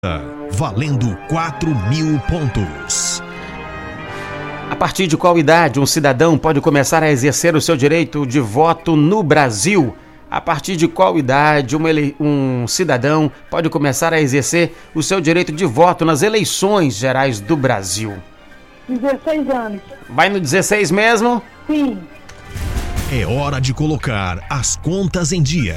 Valendo 4.000 pontos. A partir de qual idade um cidadão pode começar a exercer o seu direito de voto no Brasil? A partir de qual idade um cidadão pode começar a exercer o seu direito de voto nas eleições gerais do Brasil? 16 anos. Vai no 16 mesmo? Sim. É hora de colocar as contas em dia.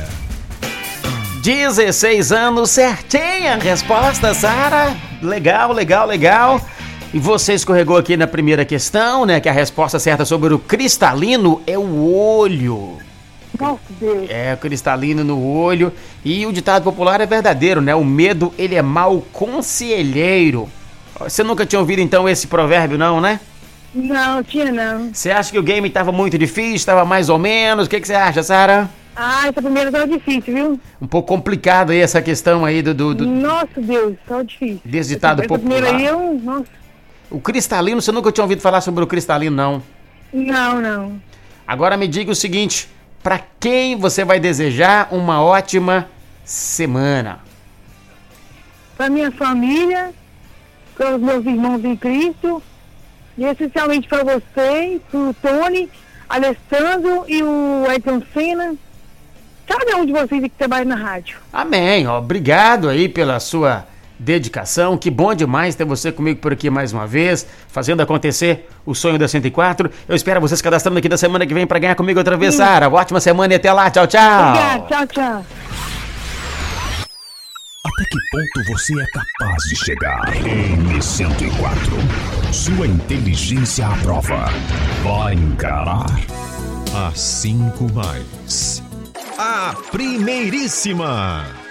16 anos, certinha a resposta, Sara. Legal. E você escorregou aqui na primeira questão, né? Que a resposta certa sobre o cristalino é o olho. Nossa, Deus. É, cristalino no olho. E o ditado popular é verdadeiro, né? O medo, ele é mau conselheiro. Você nunca tinha ouvido, então, esse provérbio, não, né? Não, tinha não. Você acha que o game estava muito difícil, estava mais ou menos? O que você acha, Sara? Ah, essa primeira tava difícil, viu? Um pouco complicado aí essa questão aí Nossa, Deus, tava difícil. desse ditado essa popular. primeira aí, nossa. O cristalino, você nunca tinha ouvido falar sobre o cristalino, não? Não. Agora me diga o seguinte, para quem você vai desejar uma ótima semana? Pra minha família, para os meus irmãos em Cristo, e essencialmente para você, pro Tony, Alessandro e o Edson Senna, cada um de vocês que trabalha na rádio. Amém, obrigado aí pela sua dedicação, que bom demais ter você comigo por aqui mais uma vez, fazendo acontecer o sonho da 104. Eu espero vocês cadastrando aqui da semana que vem para ganhar comigo outra vez, Sara. Ótima semana e até lá, tchau. Obrigada, tchau. Até que ponto você é capaz de chegar? M104. Sua inteligência à prova. Vai encarar a 5 mais. A primeiríssima.